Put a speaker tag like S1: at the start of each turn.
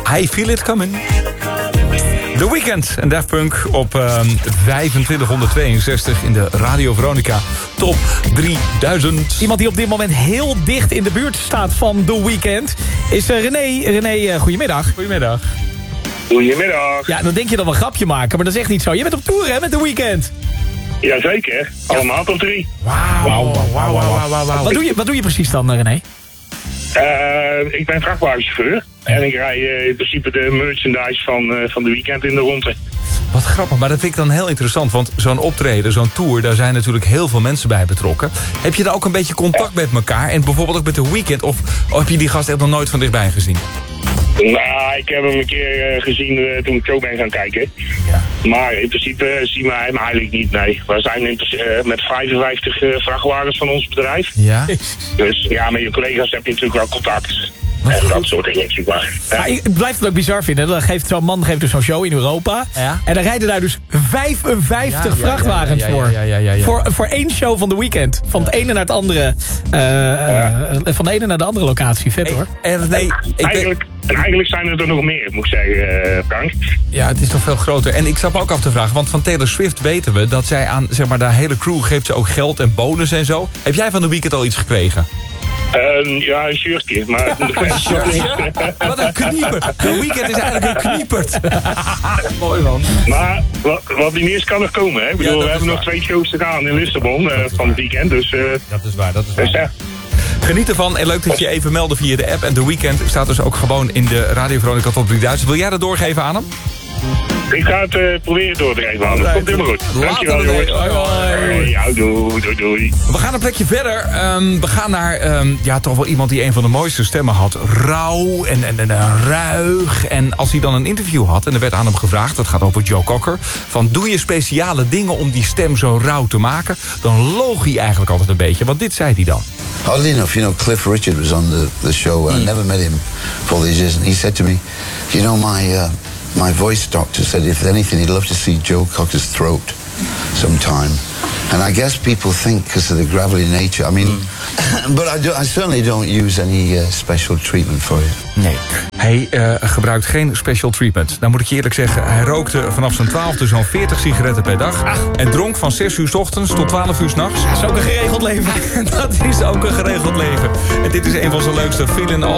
S1: I Feel It Coming. The Weeknd en Daft Punk op 2562 in de Radio Veronica Top 3000.
S2: Iemand die op dit moment heel dicht in de buurt staat van The Weeknd is René. René, goedemiddag.
S1: Goedemiddag.
S3: Goedemiddag.
S2: Ja, dan denk je dat we een grapje maken, maar dat is echt niet zo. Je bent op tour, hè, met The Weeknd?
S3: Jazeker, allemaal tot 3.
S2: Wauw. Wat doe je precies dan, René?
S3: Ik ben vrachtwagenchauffeur. En ik rij in principe de merchandise van de Weeknd in de ronde.
S1: Wat grappig, maar dat vind ik dan heel interessant. Want zo'n optreden, zo'n tour, daar zijn natuurlijk heel veel mensen bij betrokken. Heb je dan ook een beetje contact met elkaar? En bijvoorbeeld ook met The Weeknd? Of heb je die gast echt nog nooit van dichtbij gezien?
S3: Nou, ik heb hem een keer gezien toen ik show ben gaan kijken.
S1: Ja.
S3: Maar in principe zien wij hem eigenlijk niet, nee. We zijn met 55 vrachtwagens van ons bedrijf.
S1: Ja?
S3: Dus ja, met je collega's heb je natuurlijk wel contact. En dat soort dingen natuurlijk maar.
S2: Ja, ik blijf het ook bizar vinden. Dan geeft zo'n man dus zo'n show in Europa. Ja. En dan rijden daar dus 55 vrachtwagens voor. Voor één show van The Weeknd. Van het ene naar het andere. Van de ene naar de andere locatie. Vet hoor.
S3: Eigenlijk zijn er nog meer, moet ik zeggen, Frank.
S1: Ja, het is toch veel groter. En ik zat me ook af te vragen, want van Taylor Swift weten we dat zij aan, zeg maar, de hele crew geeft ze ook geld en bonus en zo. Heb jij van The Weeknd al iets gekregen?
S3: Ja, een shirtje, maar...
S1: Wat een knieper. The Weeknd is eigenlijk een kniepert. Mooi man.
S3: Maar wat niet is, kan nog komen, hè? Ik bedoel, we hebben nog 2 shows te gaan in Lissabon van het weekend, dus...
S1: Dat is waar,
S3: Dus, ja.
S1: Geniet ervan en leuk dat je even meldde via de app. En The Weeknd staat dus ook gewoon in de Radio Veronica Top 3000. Wil jij dat doorgeven aan hem?
S3: Ik ga het proberen door te geven aan hem. Komt helemaal goed. Dankjewel, jongens.
S1: Hoi.
S3: Ja, doei.
S1: We gaan een plekje verder. We gaan naar toch wel iemand die een van de mooiste stemmen had. Rauw en ruig. En als hij dan een interview had en er werd aan hem gevraagd... dat gaat over Joe Cocker... van doe je speciale dingen om die stem zo rauw te maken... dan loog hij eigenlijk altijd een beetje. Want dit zei hij dan.
S4: Oddly enough, Cliff Richard was on the show and I never met him for all these years. And he said to me, my voice doctor said if anything, he'd love to see Joe Cocker's throat sometime. And I guess people think because of the gravelly nature. I mean, but I certainly don't use any special treatment for it.
S1: Nee, hij gebruikt geen special treatment. Nou moet ik je eerlijk zeggen, hij rookte vanaf zijn 12e zo'n 40 sigaretten per dag. En dronk van 6 uur 's ochtends tot 12 uur 's nachts.
S2: Dat is ook een geregeld leven.
S1: Dat is ook een geregeld leven. En dit is een van zijn leukste. Feeling All